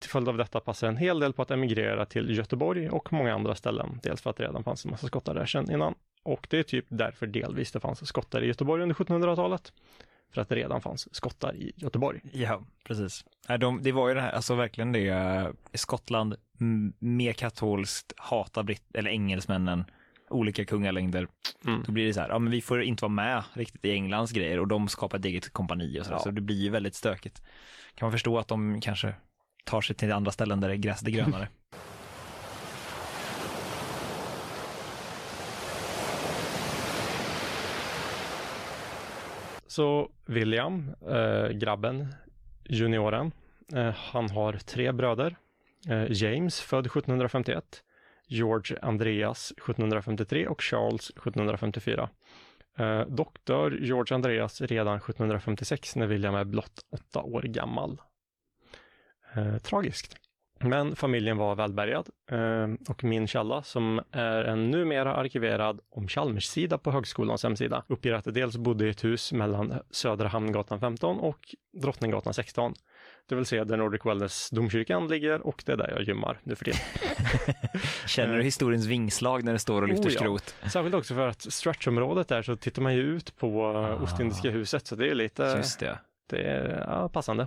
följd av detta passar en hel del på att emigrera till Göteborg och många andra ställen. Dels för att det redan fanns en massa skottar där sedan innan. Och det är typ därför delvis det fanns skottar i Göteborg under 1700-talet. För att det redan fanns skottar i Göteborg. Ja, precis. Det var ju det här, alltså verkligen det, Skottland, mer katolskt, hatar eller engelsmännen, olika kungalängder. Då blir det så här, ja men vi får inte vara med riktigt i Englands grejer och de skapar ett eget kompani och så, så det blir ju väldigt stökigt. Kan man förstå att de kanske tar sig till andra ställen där det gräset är grönare. Så William, grabben, junioren, han har 3 bröder. James, född 1751, George Andreas 1753 och Charles 1754. Dock dör George Andreas redan 1756 när William är blott 8 år gammal. Tragiskt. Men familjen var välbärgad och min källa, som är en numera arkiverad om Chalmers-sida på högskolans hemsida, uppger att det dels bodde i ett hus mellan Södra Hamngatan 15 och Drottninggatan 16. Det vill säga där Nordic Wellness domkyrkan ligger och det är där jag gymmar nu för tiden. Känner du historiens vingslag när det står och lyfter skrot? Särskilt också för att stretchområdet där så tittar man ju ut på Ostindiska huset, så det är lite... Just det. Det är passande.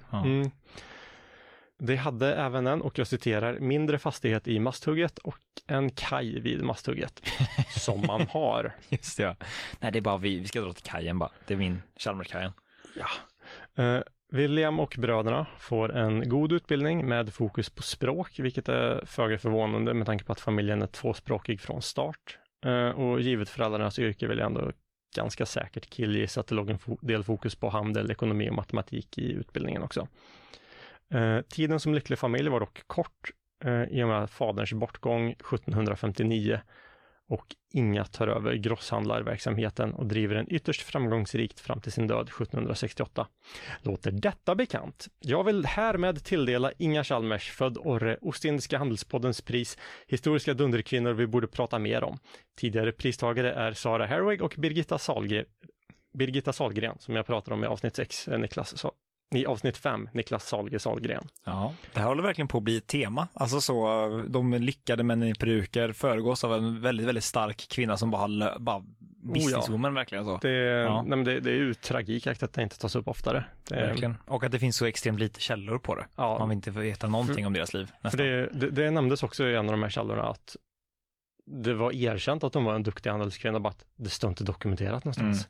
Det hade även en, och jag citerar, mindre fastighet i Masthugget och en kaj vid Masthugget. Som man har. Just det, ja. Nej, det är bara vi ska dra till kajen bara. Det är min Chalmerskajen. Ja. William och bröderna får en god utbildning med fokus på språk, vilket är föga förvånande med tanke på att familjen är tvåspråkig från start. Och givet föräldrarnas yrke vill jag ändå ganska säkert killgissa att det låg en del fokus på handel, ekonomi och matematik i utbildningen också. Tiden som lycklig familj var dock kort i och med faderns bortgång 1759 och inga tar över grosshandlarverksamheten och driver den ytterst framgångsrikt fram till sin död 1768. Låter detta bekant? Jag vill härmed tilldela Inga Chalmers, född Orre, Ostindiska handelspoddens pris, historiska dunderkvinnor vi borde prata mer om. Tidigare pristagare är Sara Herwig och Birgitta Sahlgren, som jag pratade om i avsnitt 6, i avsnitt 5, Niklas Sahlgren. Ja, det här håller verkligen på att bli ett tema. Alltså så, de lyckade männen i peruker föregås av en väldigt, väldigt stark kvinna som bara businesswoman verkligen så. Det är ju tragik att det inte tas upp oftare. Verkligen. Och att det finns så extremt lite källor på det. Ja. Man vill inte veta någonting om deras liv. För det nämndes också i en av de här källorna att det var erkänt att de var en duktig handelskvinna, bara att det står inte dokumenterat någonstans.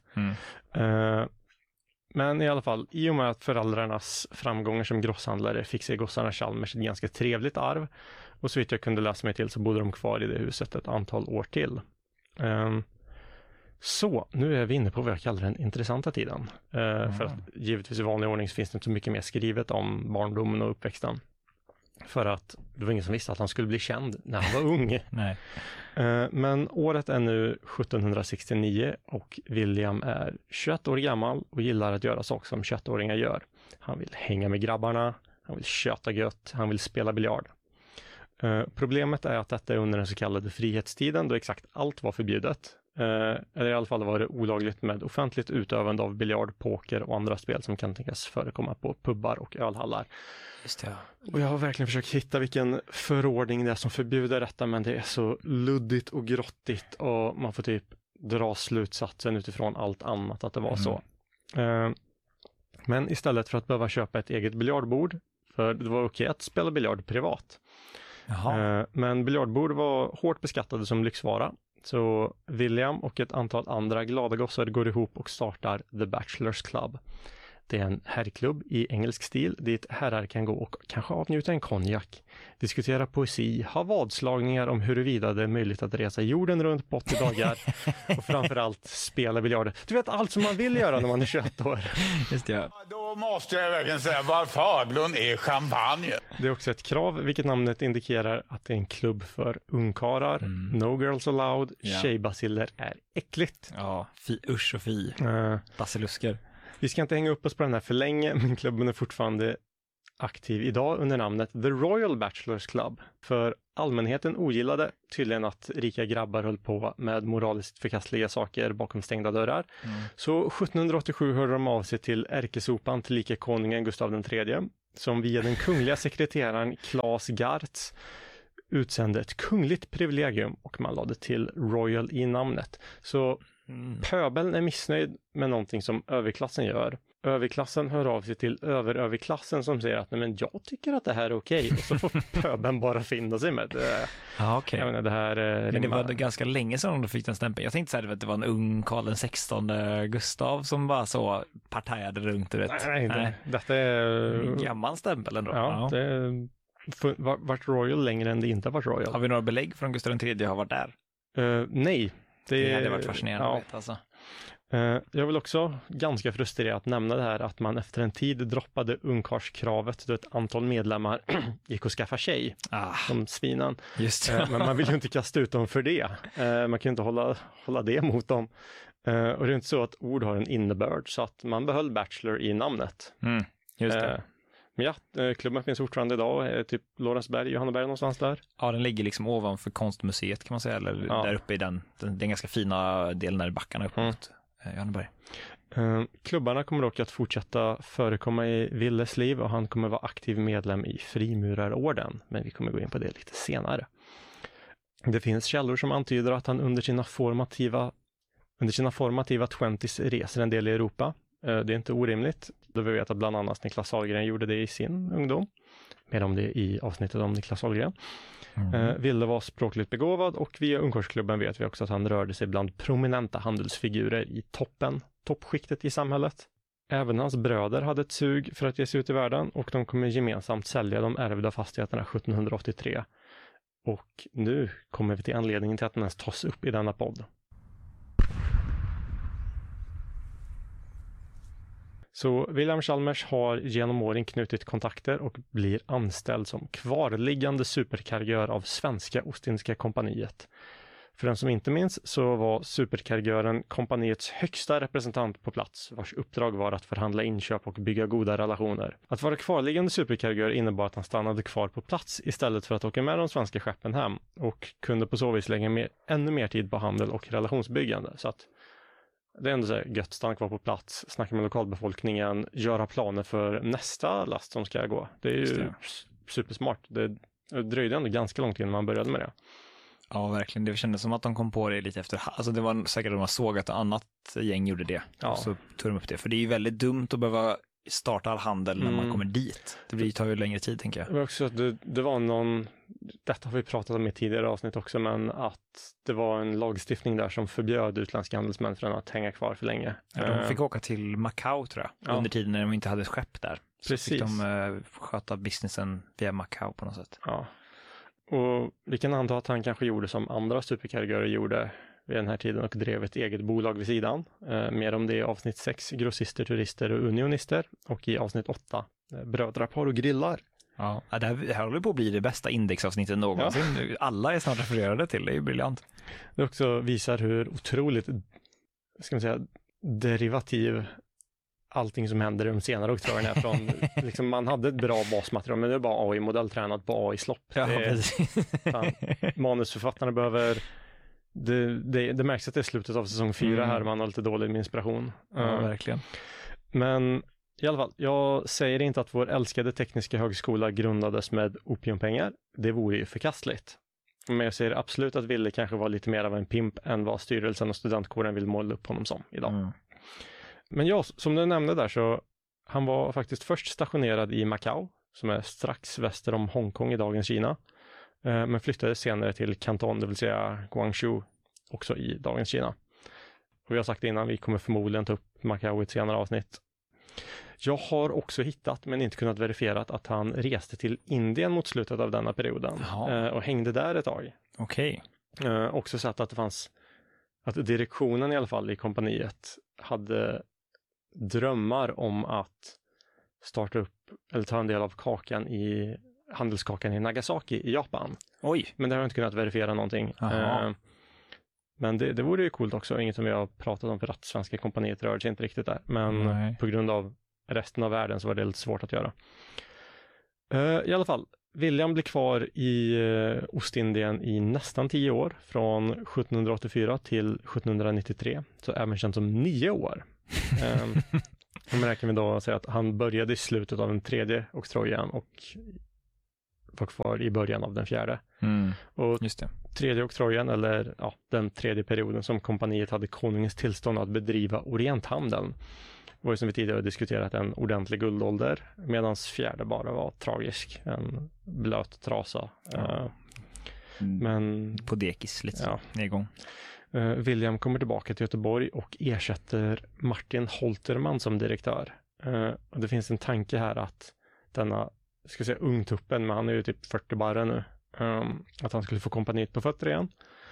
Men i alla fall, i och med att föräldrarnas framgångar som grosshandlare fick sig gossarna Chalmers ett ganska trevligt arv. Och så vitt jag kunde läsa mig till så bodde de kvar i det huset ett antal år till. Så, nu är vi inne på vad jag kallar den intressanta tiden. För att givetvis i vanlig ordning så finns det inte så mycket mer skrivet om barndomen och uppväxten. För att det var ingen som visste att han skulle bli känd när han var ung. Nej. Men året är nu 1769 och William är 21 år gammal och gillar att göra saker som 21-åringar gör. Han vill hänga med grabbarna, han vill köta gött, han vill spela biljard. Problemet är att detta är under den så kallade frihetstiden då exakt allt var förbjudet. Eller i alla fall var det olagligt med offentligt utövande av biljard, poker och andra spel som kan tänkas förekomma på pubbar och ölhallar. Just det. Och jag har verkligen försökt hitta vilken förordning det är som förbjuder detta, men det är så luddigt och grottigt och man får typ dra slutsatsen utifrån allt annat att det var så. Men istället för att behöva köpa ett eget biljardbord, för det var okej att spela biljard privat. Men biljardbord var hårt beskattade som lyxvara. Så William och ett antal andra glada gossar går ihop och startar The Bachelors Club. Det är en herrklubb i engelsk stil dit herrar kan gå och kanske avnjuta en konjak, diskutera poesi, ha vadslagningar om huruvida det är möjligt att resa jorden runt på 80 dagar och framförallt spela biljarder. Du vet, allt som man vill göra när man är 21 år. Just det. Då måste jag verkligen säga vad Faglund är champagne. Det är också ett krav, vilket namnet indikerar att det är en klubb för ungkarlar. No girls allowed. Tjejbaciller är äckligt. Ja, usch och fi. Basilusker. Vi ska inte hänga upp oss på den här för länge, men klubben är fortfarande aktiv idag under namnet The Royal Bachelors Club. För allmänheten ogillade tydligen att rika grabbar höll på med moraliskt förkastliga saker bakom stängda dörrar. Så 1787 hörde de av sig till ärkesopan tillika konungen Gustav III som via den kungliga sekreteraren Claes Gartz utsände ett kungligt privilegium och man lade till Royal i namnet. Så pöbeln är missnöjd med någonting som överklassen gör. Överklassen hör av sig till överklassen som säger att nej, men jag tycker att det här är okej. Och så får pöbeln bara finna sig med det. Ja, okej. Jag menar, det här, men det var ganska länge sedan de fick den stämpeln. Jag tänkte så här att det var en ung Karl XVI Gustav som bara så partajade runt. Nej. Detta är en gammal stämpel ändå. Ja, det är varit royal längre än det inte har varit royal. Har vi några belägg från Gustav III har varit där? Nej. Det hade varit fascinerande att veta alltså. Jag vill också ganska frustrerat nämna det här att man efter en tid droppade ungkarlskravet då ett antal medlemmar gick och skaffa tjej som svinen. Just men man vill ju inte kasta ut dem för det. Man kan ju inte hålla det mot dem. Och det är inte så att ord har en innebörd så att man behöll bachelor i namnet. Just det. Men ja, klubben finns fortfarande idag, typ Lorensberg, Johanneberg någonstans där. Ja, den ligger liksom ovanför konstmuseet kan man säga, eller där uppe i den ganska fina delen där i backarna upp mot Johanneberg. Klubbarna kommer dock att fortsätta förekomma i Willes liv och han kommer vara aktiv medlem i Frimurarorden, men vi kommer gå in på det lite senare. Det finns källor som antyder att han under sina formativa 20s reser en del i Europa. Det är inte orimligt, då vi vet att bland annat Niklas Sahlgren gjorde det i sin ungdom. Mer om det i avsnittet om Niklas Sahlgren. Ville var språkligt begåvad och via ungkarlsklubben vet vi också att han rörde sig bland prominenta handelsfigurer i toppskiktet i samhället. Även hans bröder hade ett sug för att ge sig ut i världen och de kommer gemensamt sälja de ärvda fastigheterna 1783. Och nu kommer vi till anledningen till att den ens tas upp i denna podd. Så William Chalmers har genom åren knutit kontakter och blir anställd som kvarliggande superkargör av Svenska Ostindiska kompaniet. För den som inte minns så var superkargören kompaniets högsta representant på plats vars uppdrag var att förhandla inköp och bygga goda relationer. Att vara kvarliggande superkargör innebar att han stannade kvar på plats istället för att åka med de svenska skeppen hem och kunde på så vis lägga ännu mer tid på handel och relationsbyggande. Så att det är ändå så här gött, stanna kvar på plats, snacka med lokalbefolkningen, göra planer för nästa last som ska gå. Det är ju supersmart. Det dröjde ändå ganska långt innan man började med det. Ja, verkligen. Det kändes som att de kom på det lite efter. Alltså det var säkert att de såg att annat gäng gjorde det. Ja. Och så tog de upp det. För det är ju väldigt dumt att behöva starta all handel när man kommer dit. Det tar ju längre tid, tänker jag. Det var också att det var någon, detta har vi pratat om i tidigare avsnitt också, men att det var en lagstiftning där som förbjöd utländska handelsmän från att hänga kvar för länge. Ja, de fick åka till Macau, tror jag, under tiden när de inte hade skepp där. Så precis. Fick de sköta businessen via Macau på något sätt. Ja, och vi kan anta att han kanske gjorde som andra superkargörer gjorde vid den här tiden och drev ett eget bolag vid sidan. Mer om det i avsnitt 6, grossister, turister och unionister, och i avsnitt 8, brödrapar och grillar. Ja, det här håller på att bli det bästa indexavsnittet någonsin. Ja. Alla är snart refererade till, det är ju briljant. Det också visar hur otroligt, ska man säga, derivativ allting som händer i de senare uppdragen är från. Liksom, man hade ett bra basmaterial, men det är bara AI-modell tränad på AI-slopp. Ja, precis. Manusförfattarna behöver. Det märks att det är slutet av säsong 4 här, man har lite dålig med inspiration. Ja, verkligen. Men i alla fall, jag säger inte att vår älskade tekniska högskola grundades med opiumpengar. Det vore ju förkastligt. Men jag säger absolut att Ville kanske var lite mer av en pimp än vad styrelsen och studentkåren vill måla upp honom som idag. Men ja, som du nämnde där, så han var faktiskt först stationerad i Macau, som är strax väster om Hongkong i dagens Kina. Men flyttade senare till Canton, det vill säga Guangzhou, också i dagens Kina. Och vi har sagt innan, vi kommer förmodligen ta upp Macau i ett senare avsnitt. Jag har också hittat, men inte kunnat verifiera, att han reste till Indien mot slutet av denna perioden. Och hängde där ett tag. Okej. Också sett att det fanns, att direktionen i alla fall i kompaniet hade drömmar om att starta upp eller ta en del av handelskakan i Nagasaki i Japan. Oj. Men det har jag inte kunnat verifiera någonting. Men det vore ju coolt också, inget som vi har pratat om, för att svenska kompaniet rör sig inte riktigt där. Men på grund av resten av världen så var det lite svårt att göra. I alla fall, William blir kvar i Ostindien i nästan 10 år, från 1784 till 1793, så även känt som 9 år. Men räcker vi då säga att han började i slutet av den tredje oktrojen och var kvar i början av den fjärde. Och just det. tredje oktrojen, eller den tredje perioden som kompaniet hade konungens tillstånd att bedriva orienthandeln, var ju som vi tidigare diskuterat en ordentlig guldålder, medan fjärde bara var tragisk, en blöt trasa. Men på dekis lite nedgång. William kommer tillbaka till Göteborg och ersätter Martin Holterman som direktör. Och det finns en tanke här att denna, ska säga ungtuppen, men han är ju typ 40 bara nu, att han skulle få kompaniet på fötter igen.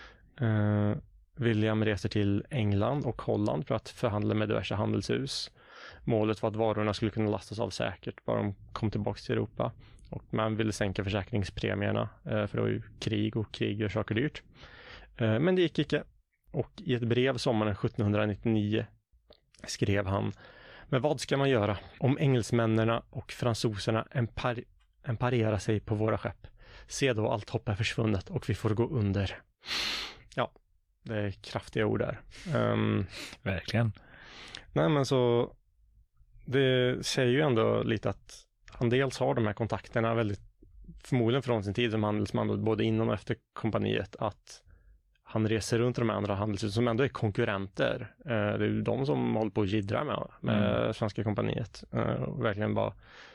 William reser till England och Holland för att förhandla med diverse handelshus. Målet var att varorna skulle kunna lastas av säkert bara de kom tillbaka till Europa. Och man ville sänka försäkringspremierna för det var ju krig och krig gör saker dyrt. Men det gick inte. Och i ett brev sommaren 1799 skrev han: men vad ska man göra om engelsmännena och fransoserna emparerar sig på våra skepp? Se då, allt hopp är försvunnet och vi får gå under. Ja, det är kraftiga ord där. Verkligen. Nej, men så det säger ju ändå lite att han dels har de här kontakterna väldigt, förmodligen från sin tid som handelsman, både inom och efter kompaniet, att han reser runt de andra handelshusen som ändå är konkurrenter. Det är ju de som håller på att jiddra med svenska kompaniet. Och verkligen bara,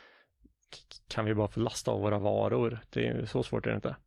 kan vi bara få lasta av våra varor? Det är så svårt är det inte.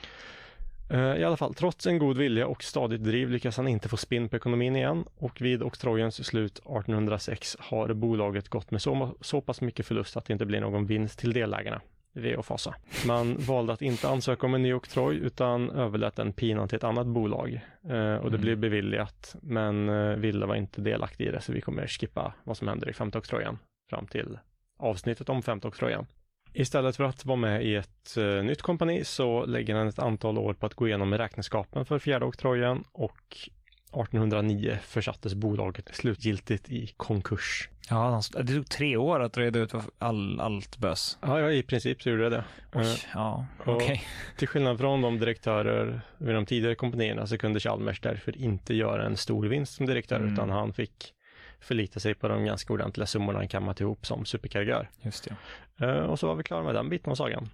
I alla fall, trots en god vilja och stadigt driv lyckas han inte få spinn på ekonomin igen, och vid oktrojens slut 1806 har bolaget gått med så pass mycket förlust att det inte blir någon vinst till delägarna. Det är fasa. Man valde att inte ansöka om en ny oktroj utan överlät den pinan till ett annat bolag. Och det blev beviljat, men Ville var inte delaktig i det, så vi kommer skippa vad som händer i femte oktrojen fram till avsnittet om femte oktrojen. Istället för att vara med i ett nytt kompani så lägger han ett antal år på att gå igenom räkenskapen för fjärde oktrojen, och 1809 försattes bolaget slutgiltigt i konkurs. Ja, det tog 3 år att reda ut allt bös. Ja, i princip så gjorde det. Oj, ja, okej. Till skillnad från de direktörer vid de tidigare kompanierna så kunde Chalmers därför inte göra en stor vinst som direktör, utan han fick förlita sig på de ganska ordentliga summorna han kammat ihop som superkarriär. Just det. Och så var vi klara med den biten av sagan.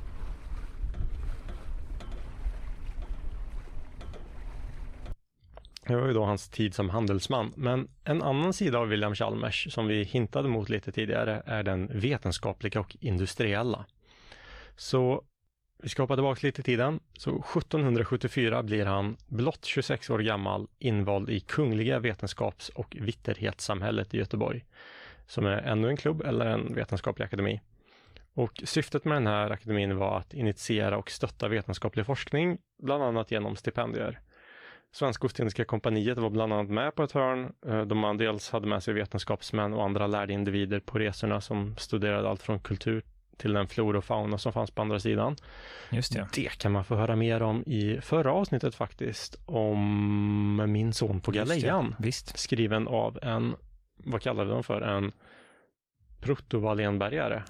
Det var ju då hans tid som handelsman, men en annan sida av William Chalmers som vi hintade mot lite tidigare är den vetenskapliga och industriella. Så vi ska hoppa tillbaka lite i tiden. Så 1774 blir han blott 26 år gammal invald i Kungliga vetenskaps- och vitterhetssamhället i Göteborg, som är ännu en klubb eller en vetenskaplig akademi. Och syftet med den här akademin var att initiera och stötta vetenskaplig forskning, bland annat genom stipendier. Svenska Ostindiska kompaniet var bland annat med på ett hörn. De dels hade med sig vetenskapsmän och andra lärda individer på resorna som studerade allt från kultur till den flora och fauna som fanns på andra sidan. Just det. Det kan man få höra mer om i förra avsnittet faktiskt, om Min son på Galejan. Visst. Skriven av en, vad kallade de för, en proto-Wallenbergare.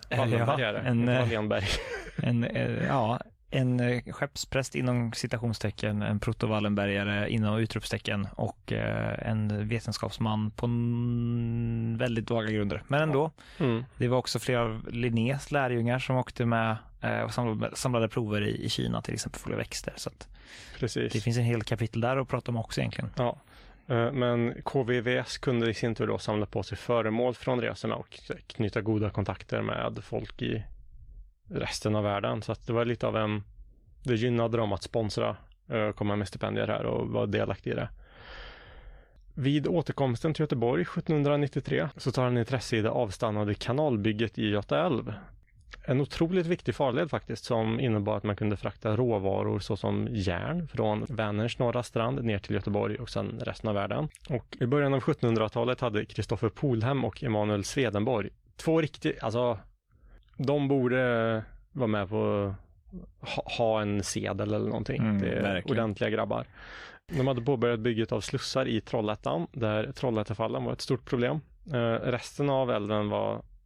En skeppspräst inom citationstecken, en proto-Wallenbergare inom utropstecken och en vetenskapsman på väldigt vaga grunder. Men ändå, det var också flera av Linnés lärjungar som åkte med och samlade prover i Kina, till exempel för växter. Så att precis. Det finns en hel kapitel där att prata om också egentligen. Ja. Men KVVS kunde i sin tur då samla på sig föremål från resorna och knyta goda kontakter med folk i resten av världen. Så att det var lite av det gynnade dem att sponsra, komma med stipendier här och vara delaktig i det. Vid återkomsten till Göteborg 1793 så tar han intresse i det avstannade kanalbygget i Göta älv. En otroligt viktig farled faktiskt, som innebar att man kunde frakta råvaror såsom järn från Vänerns norra strand ner till Göteborg och sen resten av världen. Och i början av 1700-talet hade Kristoffer Polhem och Emanuel Swedenborg två de borde vara med på ha en sedel eller någonting. Det är verkligen ordentliga grabbar. De hade påbörjat bygget av slussar i Trollhättan, där Trollhättefallen var ett stort problem. Resten av älven var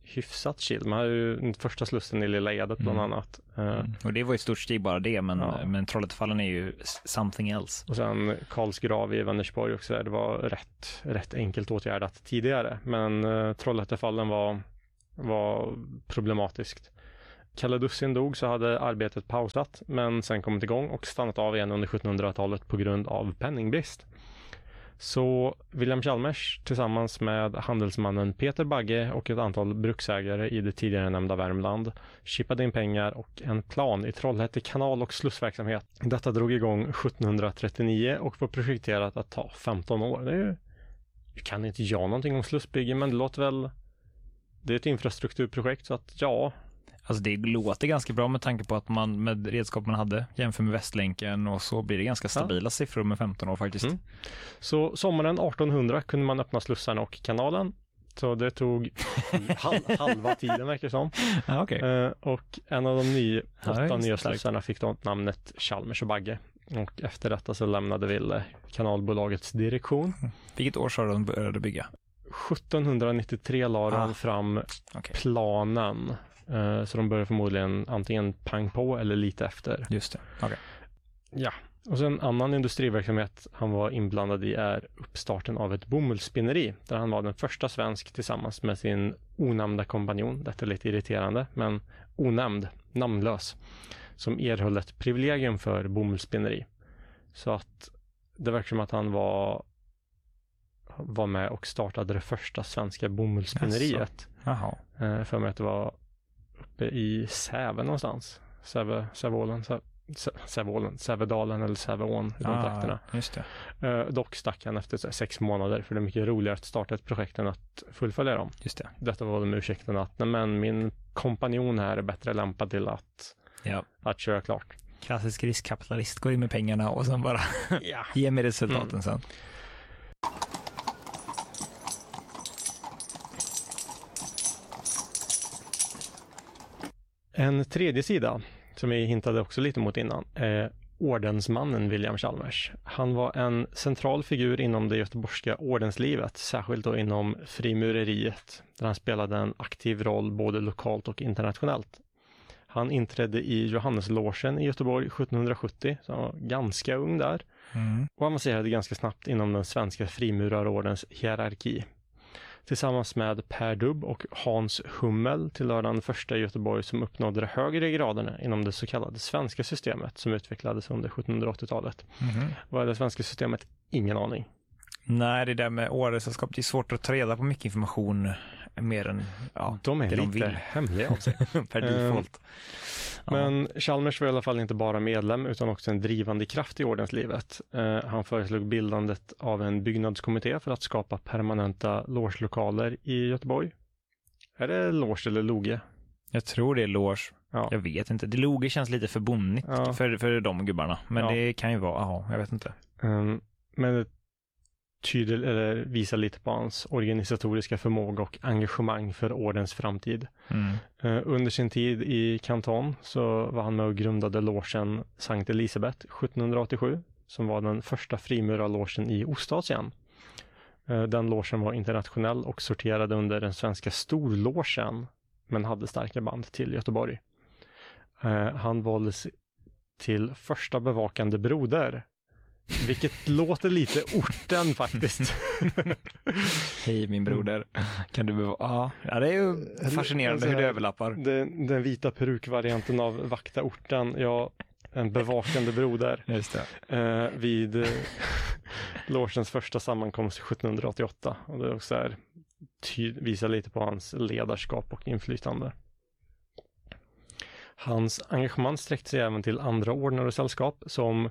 hyfsat chill. Man har ju den första slussen i Lilla Edet bland annat. Och det var ett stort steg bara det, men Trollhättefallen är ju something else. Och sen Karlsgrav i Vänersborg också, det var rätt enkelt åtgärdat tidigare. Men Trollhättefallen var problematiskt. Kalle Dussin dog så hade arbetet pausat, men sen kommit igång och stannat av igen under 1700-talet på grund av penningbrist. Så William Chalmers tillsammans med handelsmannen Peter Bagge och ett antal bruksägare i det tidigare nämnda Värmland chippade in pengar och en plan i Trollhätte kanal- och slussverksamhet. Detta drog igång 1739 och var projekterat att ta 15 år. Det kan inte jag någonting om slussbygge, men det låter väl... Det är ett infrastrukturprojekt, så att ja... Alltså det låter ganska bra med tanke på att man med redskap man hade jämför med Västlänken, och så blir det ganska stabila siffror med 15 år faktiskt. Så sommaren 1800 kunde man öppna slussarna och kanalen. Så det tog halva tiden verkar det som. Okay. Och en av de 8 nya slussarna fick då namnet Chalmers och Bagge. Och efter detta så lämnade Ville kanalbolagets direktion. Vilket år sa de började bygga? 1793 la de fram planen. Så de började förmodligen antingen pang på eller lite efter. Just det, okej. Ja, och sen en annan industriverksamhet han var inblandad i är uppstarten av ett bomullsspinneri där han var den första svensk tillsammans med sin onämnda kompanjon. Detta är lite irriterande, men namnlös, som erhöll ett privilegium för bomullsspinneri. Så att det verkar som att han var med och startade det första svenska bomullsspinneriet. Jaha. För mig att det var uppe i Säve någonstans. Sävedalen eller Säveån i de trakterna. Just det. Dock stack han efter 6 månader, för det är mycket roligare att starta ett projekt än att fullfölja dem. Just det. Detta var med ursäkten att men min kompanjon här är bättre lämpad till att köra klart. Klassisk riskkapitalist, går in med pengarna och sen bara ge mig resultaten sen. En tredje sida, som vi hintade också lite mot innan, är ordensmannen William Chalmers. Han var en central figur inom det göteborgska ordenslivet, särskilt då inom frimureriet, där han spelade en aktiv roll både lokalt och internationellt. Han inträdde i Johanneslogen i Göteborg 1770, så han var ganska ung där, och avancerade ganska snabbt inom den svenska frimurarordens hierarki. Tillsammans med Per Dubb och Hans Hummel tillhörde den första i Göteborg som uppnådde de högre graderna inom det så kallade svenska systemet som utvecklades under 1780-talet. Vad är det svenska systemet? Ingen aning. Nej, det där med ordenssällskap, det är svårt att ta reda på mycket information mer än de är lite hemliga av sig. Per default. Men Chalmers var i alla fall inte bara medlem utan också en drivande kraft i ordenslivet. Han föreslog bildandet av en byggnadskommitté för att skapa permanenta logelokaler i Göteborg. Är det loge eller loge? Jag tror det är loge. Ja. Jag vet inte. Det loge känns lite förbonnigt för de gubbarna. Men det kan ju vara, jag vet inte. Men det visar lite på hans organisatoriska förmåga och engagemang för ordens framtid. Under sin tid i Kanton så var han med och grundade logen Sankt Elisabeth 1787, som var den första frimurarlogen i Ostasien. Den logen var internationell och sorterade under den svenska storlogen, men hade starka band till Göteborg. Han valdes till första bevakande broder, vilket låter lite orten faktiskt. Hej min broder. Kan du ja, det är ju fascinerande hur det överlappar. Den vita perukvarianten av vakta orten. En bevakande broder. Just det. Vid logens första sammankomst 1788. Och det är också här, visar lite på hans ledarskap och inflytande. Hans engagemang sträckte sig även till andra ordnar och sällskap som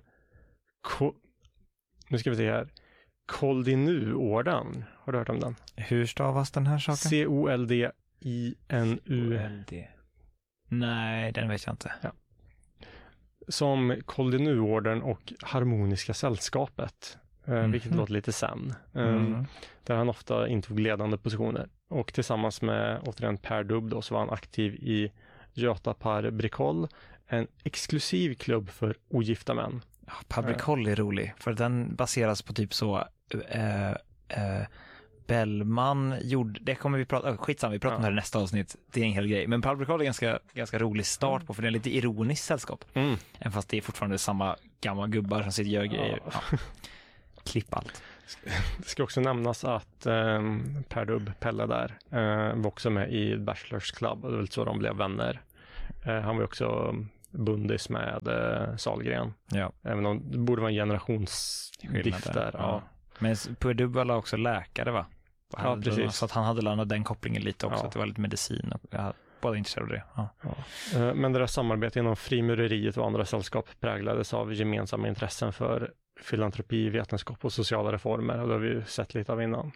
nu ska vi se här. Koldinu-orden. Har du hört om den? Hur stavas den här saken? Koldinu. Nej, den vet jag inte. Ja. Som Koldinu-orden och Harmoniska sällskapet. Vilket låter lite sen. Där han ofta intog ledande positioner. Och tillsammans med återigen Per Dubb då, så var han aktiv i Göta Par Bricol, en exklusiv klubb för ogifta män. Par Bricol är rolig, för den baseras på typ så Bellman gjorde, det kommer vi prata, skitsamma, vi pratar om det här i nästa avsnitt, det är en hel grej. Men Paul Brokaw är ganska rolig start på, för det är lite ironiskt sällskap. Även fast det är fortfarande samma gamla gubbar som sitter och gör grejer. Ja. Klipp allt. Det ska också nämnas att Per Dubb, Pelle där, var också med i Bachelors Club, och det var väl så de blev vänner. Han var också bundis med Sahlgren. Ja. Även om det borde vara en generationsdiff där. Ja. Men Per Dubb var också läkare, va? Ja, precis. Så att han hade landat den kopplingen lite också, att det var lite medicin. Och jag båda intresserade av det. Ja. Men deras samarbete inom frimureriet och andra sällskap präglades av gemensamma intressen för filantropi, vetenskap och sociala reformer, och det har vi ju sett lite av innan.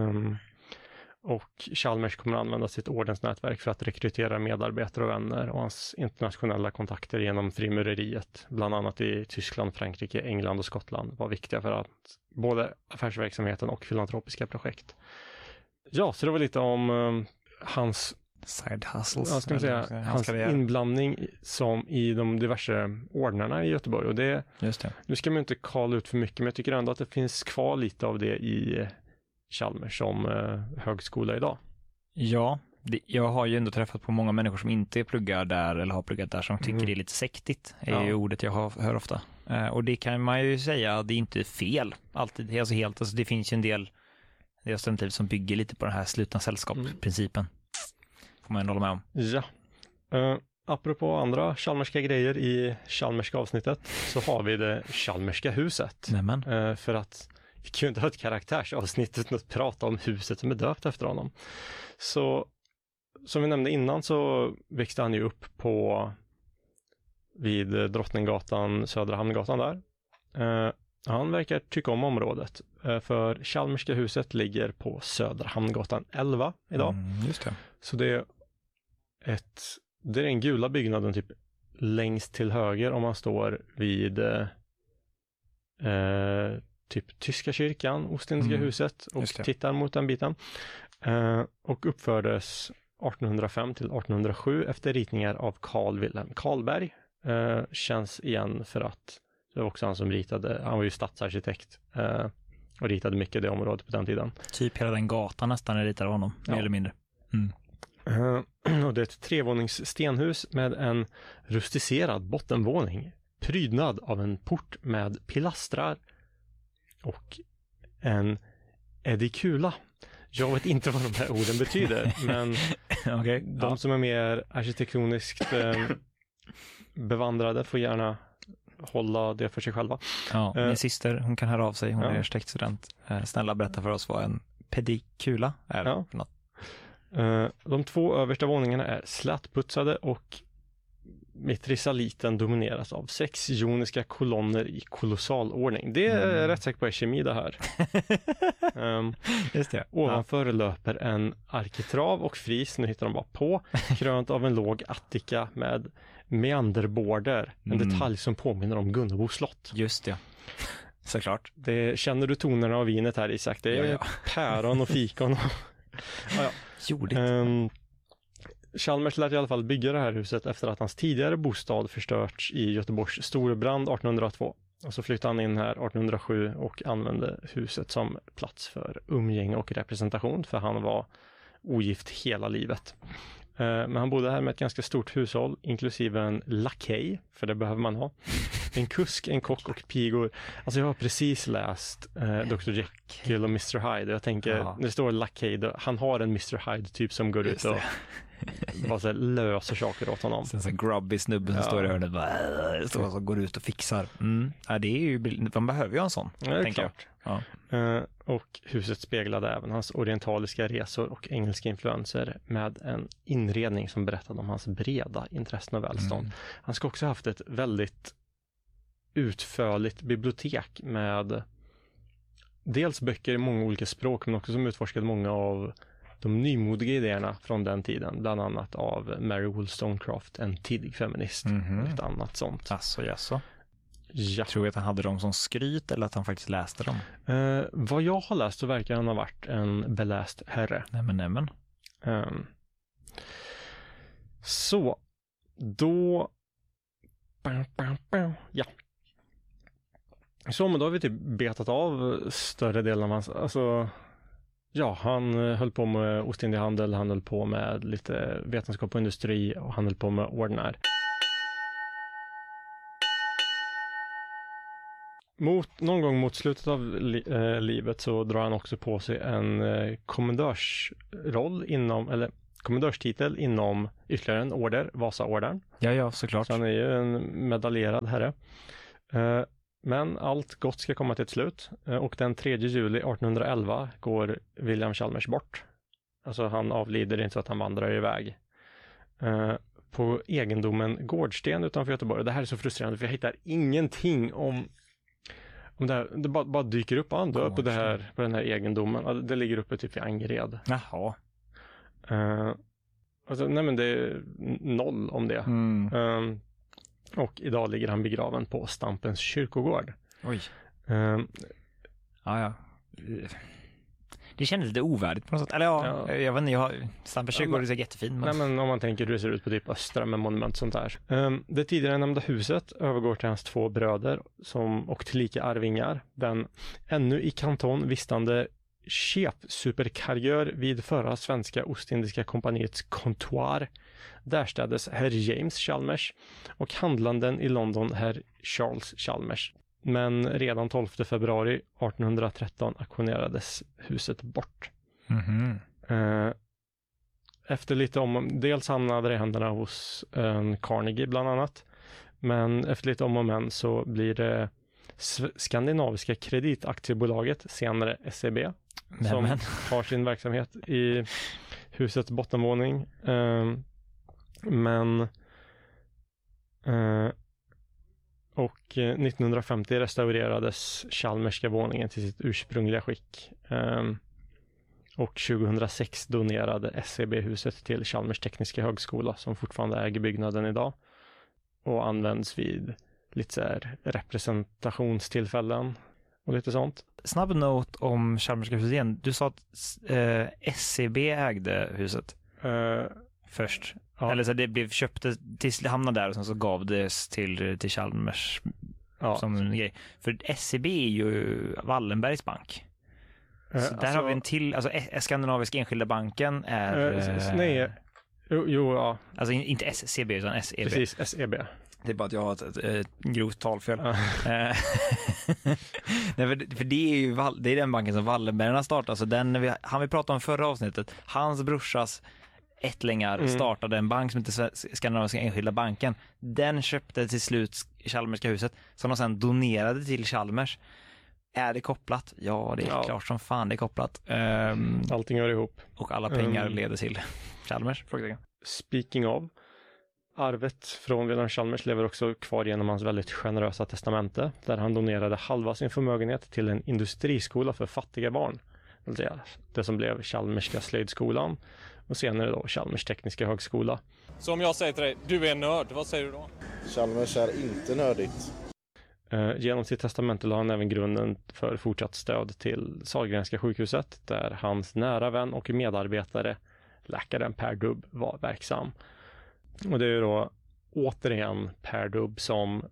Och Chalmers kommer att använda sitt ordensnätverk för att rekrytera medarbetare och vänner, och hans internationella kontakter genom frimureriet, bland annat i Tyskland, Frankrike, England och Skottland, var viktiga för att både affärsverksamheten och filantropiska projekt. Ja, så det var lite om hans side hustles. Ja, ska man säga, hans inblandning som i de diverse ordnarna i Göteborg. Och det, just det. Nu ska man inte kalla ut för mycket, men jag tycker ändå att det finns kvar lite av det i Chalmers som högskola idag. Ja, jag har ju ändå träffat på många människor som inte pluggar där eller har pluggat där, som tycker det är lite sektigt, är ju ordet jag hör ofta. Och det kan man ju säga, det är inte fel alltid. Alltså det finns ju en del studenter som bygger lite på den här slutna sällskapsprincipen. Får man ändå hålla med om. Ja. Apropå andra Chalmerska grejer i Chalmerska avsnittet, så har vi det Chalmerska huset. Nämen. För att vi kan ju inte ha ett karaktärsavsnitt utan att prata om huset som är döpt efter honom. Så som vi nämnde innan så växte han ju upp vid Drottninggatan, Södra Hamngatan där. Han verkar tycka om området, för Chalmerska huset ligger på Södra Hamngatan 11 idag. Just det. Så det är den gula byggnaden typ längst till höger om man står vid typ Tyska kyrkan, Ostindiska huset, och tittar mot den biten. Och uppfördes 1805 till 1807 efter ritningar av Carl Wilhelm Karlberg. Känns igen för att det var också han som ritade, han var ju stadsarkitekt och ritade mycket det området på den tiden. Typ hela den gatan nästan är ritad av honom, mer eller mindre. Och det är ett trevånings stenhus med en rusticerad bottenvåning, prydnad av en port med pilastrar och en edikula. Jag vet inte vad de här orden betyder, men de som är mer arkitektoniskt bevandrade får gärna hålla det för sig själva. Ja, min syster, hon kan höra av sig, hon är arkitektstudent. Snälla berätta för oss vad en pedikula är. Ja. De 2 översta våningarna är slätputsade och mitrisaliten domineras av 6 joniska kolonner i kolossal ordning. Det är rätt säkert på kemi det här. Just det. Ovanför löper en arkitrav och fris, nu hittar de bara på, krönt av en låg attika med meanderborder, en detalj som påminner om Gunnebo slott. Just det. Såklart. Känner du tonerna av vinet här, Isak? Det är päron och fikon. Chalmers lät i alla fall bygga det här huset efter att hans tidigare bostad förstörts i Göteborgs storbrand 1802. Och så flyttade han in här 1807 och använde huset som plats för umgänge och representation, för han var ogift hela livet. Men han bodde här med ett ganska stort hushåll, inklusive en lakej, för det behöver man ha. En kusk, en kock och pigor. Alltså jag har precis läst Dr. Jekyll och Mr. Hyde. Jag tänker, när det står lakej, han har en Mr. Hyde typ som går ut och bara så löser saker åt honom. Sen så grubby snubben som står i hörnet och går ut och fixar. Ja, det är ju, man behöver ju en sån. Ja, det är klart. Ja. Och huset speglade även hans orientaliska resor och engelska influenser med en inredning som berättade om hans breda intressen och välstånd. Han ska också ha haft ett väldigt utförligt bibliotek med dels böcker i många olika språk, men också som utforskade många av de nymodiga idéerna från den tiden, bland annat av Mary Wollstonecraft, en tidig feminist, och ett annat sånt. Alltså. Ja. Tror du att han hade dem som skryt eller att han faktiskt läste dem? Vad jag har läst så verkar han ha varit en beläst herre. Nämen. Så, då... Ja. Så, men då har vi typ betat av större delen av hans... Alltså, Ja, han höll på med Ostindiehandel, han höll på med lite vetenskap och industri och han höll på med ordnar. Någon gång mot slutet av livet så drar han också på sig en kommendörsroll kommendörstitel inom ytterligare en order, Vasaordern. Ja, såklart. Så han är ju en medaljerad herre. Men allt gott ska komma till ett slut och den 3 juli 1811 går William Chalmers bort. Alltså han avlider, inte så att han vandrar iväg. På egendomen Gårdsten utanför Göteborg. Det här är så frustrerande för jag hittar ingenting om det här. Det bara dyker upp han dör på den här egendomen. Det ligger uppe typ i Angered. Jaha. Alltså, nej men det är noll om det. Och idag ligger han begraven på Stampens kyrkogård. Oj. Ja. Det kändes lite ovärdigt på något sätt. Eller jag vet inte, Stampens kyrkogård är så jättefin. Nej men om man tänker hur det ser ut på typ Östra med monument och sånt där. Det tidigare nämnda huset övergår till hans 2 bröder och tillika arvingar. Den ännu i kanton vistande chef-superkargör vid förra svenska Ostindiska kompaniets kontor därstädes herr James Chalmers och handlanden i London herr Charles Chalmers. Men redan 12 februari 1813 auktionerades huset bort. Efter lite dels hamnade det i händerna hos Carnegie bland annat. Men efter lite om och men så blir det Skandinaviska kreditaktiebolaget, senare SEB, som har sin verksamhet i husets bottenvåning. Och 1950 restaurerades Chalmerska våningen till sitt ursprungliga skick. Och 2006 donerade SEB huset till Chalmers tekniska högskola som fortfarande äger byggnaden idag och används vid lite så här representationstillfällen och lite sånt. Snabb not om Chalmerska huset igen. Du sa att SEB ägde huset först. Ja. Eller så det blev det hamnade där och sen så gav det till Chalmers som en grej. För SEB är ju Wallenbergs bank. Så där har vi en till, alltså Skandinaviska enskilda banken är... nej, ja. Alltså inte SCB utan SEB. Precis, SEB. Det är bara att jag har ett grovt talfel. Nej, för det är ju det är den banken som Wallenbergarna startade. Så han vi pratade om förra avsnittet. Hans brorsas ättlingar startade en bank som heter Skandinaviska enskilda banken. Den köpte till slut Chalmerska huset som de sedan donerade till Chalmers. Är det kopplat? Ja, det är klart som fan det är kopplat. Allting hör ihop. Och alla pengar leder till Chalmers. Speaking of, arvet från William Chalmers lever också kvar genom hans väldigt generösa testamente där han donerade halva sin förmögenhet till en industriskola för fattiga barn. Det som blev Chalmerska slöjdskolan och senare då Chalmers tekniska högskola. Så om jag säger till dig, du är en nörd, vad säger du då? Chalmers är inte nördigt. Genom sitt testamente la han även grunden för fortsatt stöd till Sahlgrenska sjukhuset där hans nära vän och medarbetare läkaren Per Dubb var verksam. Och det är ju då återigen Per Dubb som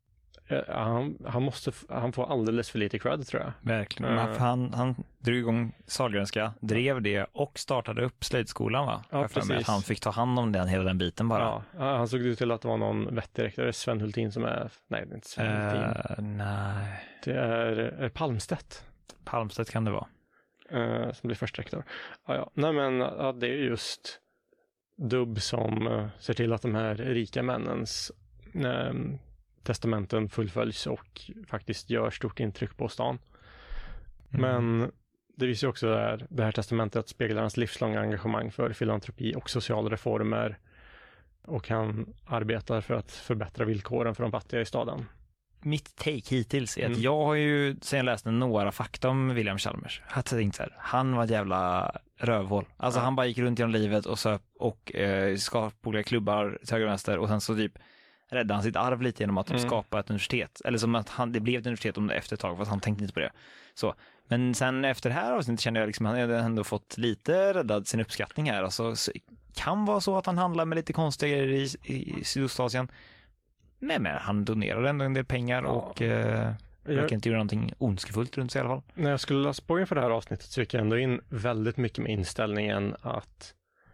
han får alldeles för lite cred tror jag. Verkligen. Han drog igång Sahlgrenska, drev det och startade upp slöjdskolan va? Ja, precis. Han fick ta hand om hela den biten bara. Ja, han såg ut till att det var någon vettdirektör, Sven Hultin som är... Nej, det är inte Sven Hultin. Nej. Det är Palmstedt. Palmstedt kan det vara. Som blir första rektor. Nej men det är just Dubb som ser till att de här rika männens testamenten fullföljs och faktiskt gör stort intryck på stan. Men det visar ju också det här testamentet speglar hans livslånga engagemang för filantropi och sociala reformer och han arbetar för att förbättra villkoren för de fattiga i staden. Mitt take hittills är att jag har ju sen jag läste några fakta om William Chalmers har tänkt så här, han var ett jävla rövhål. Alltså han bara gick runt genom livet och söp och skapade olika klubbar till höger och vänster och sen så typ räddade han sitt arv lite genom att skapa ett universitet. Eller som att det blev ett universitet om det efter ett tag fast han tänkte inte på det. Så. Men sen efter det här avsnittet kände jag liksom att han hade ändå fått lite räddad sin uppskattning här. Alltså, kan vara så att han handlar med lite konstiga grejer i Sydostasien. Men han donerade ändå en del pengar och... Jag kan inte göra någonting ondskefullt runt sig i alla fall. När jag skulle läsa på inför det här avsnittet så gick jag ändå in väldigt mycket med inställningen att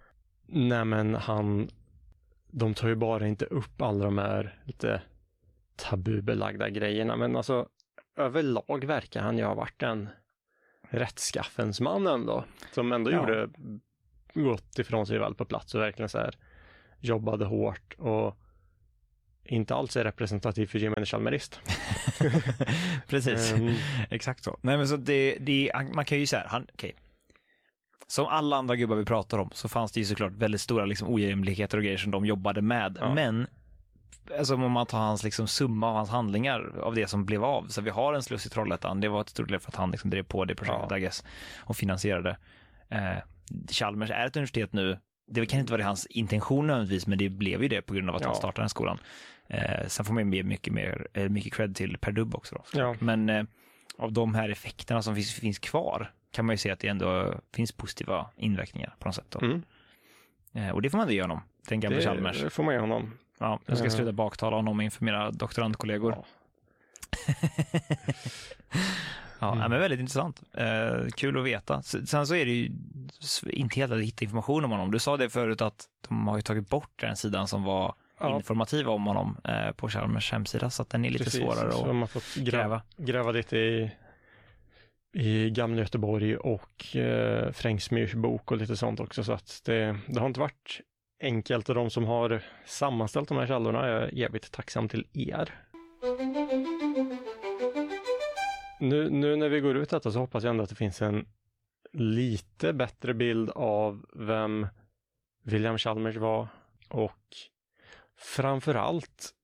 de tar ju bara inte upp alla de här lite tabubelagda grejerna, men alltså överlag verkar han ju ha varit en rättskaffens man ändå, som ändå gjorde gott ifrån sig väl på plats och verkligen så här jobbade hårt och inte alls är representativ för gemene chalmerist. Precis, exakt så. Nej, men så man kan ju säga, som alla andra gubbar vi pratar om så fanns det ju såklart väldigt stora liksom ojämlikheter och grejer som de jobbade med. Ja. Men alltså, om man tar hans liksom summa av hans handlingar av det som blev av, så vi har en sluss i Trollhättan, det var ett stort del för att han liksom drev på det projektet, I guess, och finansierade. Chalmers är ett universitet nu. Det kan inte vara hans intention nödvändigtvis, men det blev ju det på grund av att han startade den skolan. Sen får man ge mycket cred till Per Dubb också då. Ja. Men av de här effekterna som finns kvar kan man ju se att det ändå finns positiva inverkningar på något sätt då. Och det får man inte göra honom, den gamla Chalmers. Det får man göra honom. Ja, jag ska sluta baktala honom inför mina doktorandkollegor. Ja. Men väldigt intressant. Kul att veta. Sen så är det ju inte helt att hitta information om honom. Du sa det förut att de har ju tagit bort den sidan som var informativ om honom på Chalmers hemsida, så att den är lite svårare så att man fått gräva lite i Gamla Göteborg och Frängsmyrs bok och lite sånt också, så att det har inte varit enkelt, och de som har sammanställt de här källorna är evigt tacksam till er. Nu när vi går ut detta så hoppas jag ändå att det finns en lite bättre bild av vem William Chalmers var, och framförallt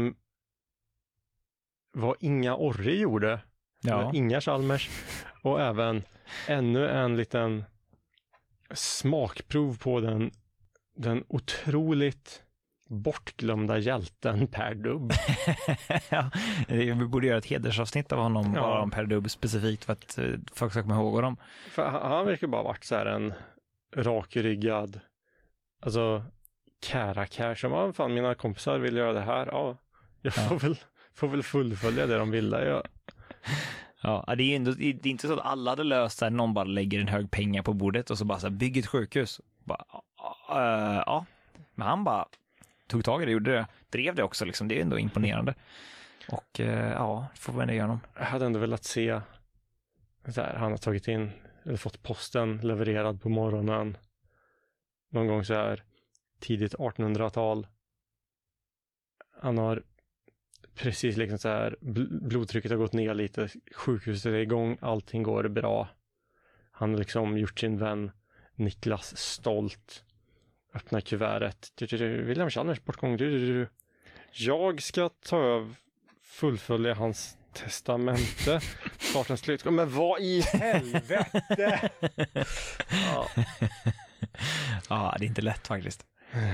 vad Inga Orre gjorde. Inga Chalmers, och även ännu en liten smakprov på den otroligt bortglömda hjälten Per Dubb. Vi borde göra ett hedersavsnitt av honom, bara om Per Dubb specifikt, för att folk ska komma ihåg honom. För han verkar bara varit så här en rakryggad, alltså kärakär som, fan mina kompisar vill göra det här, jag får väl fullfölja det de vill. Ja, det är inte så att alla hade löst så här, någon bara lägger en hög pengar på bordet och så bara så här, bygg ett sjukhus. Men han bara tog tag i det, gjorde det, drev det också liksom. Det är ändå imponerande. Och får man ändå göra honom. Jag hade ändå velat se så här, han har tagit in eller fått posten levererad på morgonen någon gång så här tidigt 1800-tal. Han har precis liksom så här, blodtrycket har gått ner lite, sjukhuset är igång, allting går bra. Han har liksom gjort sin vän Niklas stolt. Öppnar kuvertet. William Chalmers bortgång. Jag ska fullfölja hans testamente. Startens slut. Men vad i helvete? Ja, det är inte lätt faktiskt.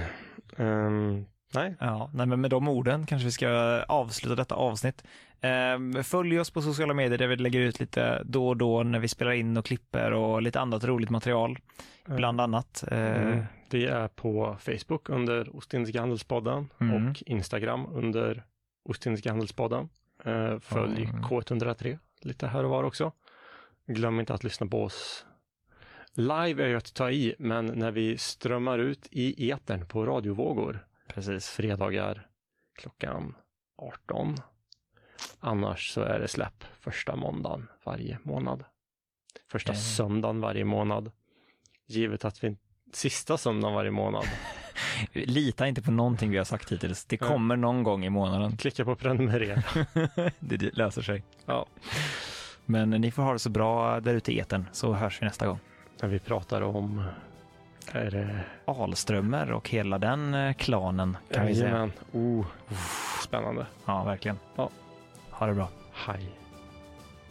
Nej. Ja, men med de orden kanske vi ska avsluta detta avsnitt. Följ oss på sociala medier där vi lägger ut lite då och då när vi spelar in och klipper och lite annat roligt material. Bland annat. Vi är på Facebook under Ostindiska Handelspodden och Instagram under Ostindiska Handelspodden. Följ K103 lite här och var också. Glöm inte att lyssna på oss. Live är ju att ta i, men när vi strömmar ut i etern på radiovågor. Precis. Fredagar klockan 18. Annars så är det släpp första måndagen varje månad. Första söndagen varje månad. Givet att vi sista söndagen varje månad. Lita inte på någonting vi har sagt hittills. Det kommer någon gång i månaden. Klicka på prenumerera. Det löser sig. Ja. Men ni får ha det så bra där ute i etern, så hörs vi nästa gång. När vi pratar om Alströmer och hela den klanen kan vi säga. Spännande. Ja, verkligen. Ja. Ha det bra. Hej.